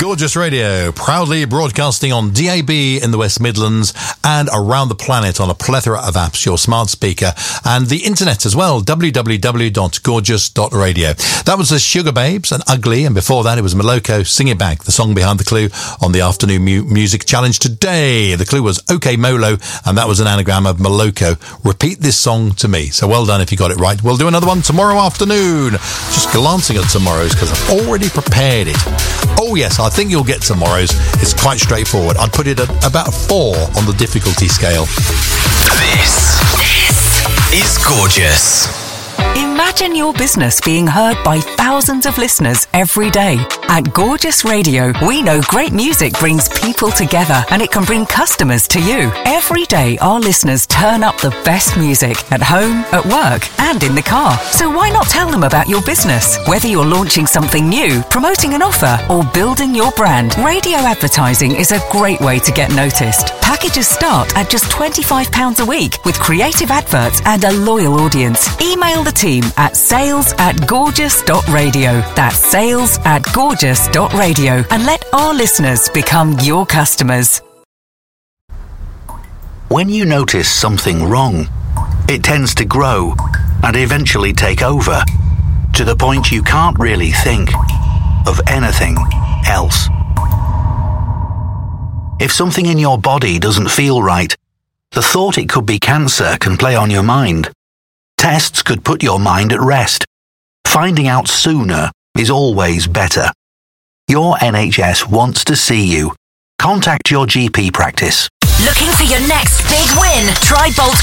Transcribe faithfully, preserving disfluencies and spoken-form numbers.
Gorgeous Radio, proudly broadcasting on D A B in the West Midlands and around the planet on a plethora of apps, your smart speaker, and the internet as well, w w w dot gorgeous dot radio. That was the Sugar Babes and Ugly, and before that it was Moloko, Sing It Back, the song behind the clue on the afternoon mu- music challenge today. The clue was OK Molo, and that was an anagram of Moloko. Repeat this song to me. So well done if you got it right. We'll do another one tomorrow afternoon. Just glancing at tomorrow's because I've already prepared it. Oh yes, I think you'll get tomorrow's. It's quite straightforward. I'd put it at about four on the difficulty scale. This, this is Gorgeous. Imagine your business being heard by thousands of listeners every day. At Gorgeous Radio, we know great music brings people together and it can bring customers to you. Every day, our listeners turn up the best music at home, at work, and in the car. So why not tell them about your business? Whether you're launching something new, promoting an offer, or building your brand, radio advertising is a great way to get noticed. Packages start at just twenty-five pounds a week with creative adverts and a loyal audience. Email the team at sales at gorgeous dot radio. That's sales at gorgeous dot radio and let our listeners become your customers. When you notice something wrong, it tends to grow and eventually take over to the point you can't really think of anything else. If something in your body doesn't feel right, the thought it could be cancer can play on your mind. Tests could put your mind at rest. Finding out sooner is always better. Your N H S wants to see you. Contact your G P practice. Looking for your next big win? Try Bolt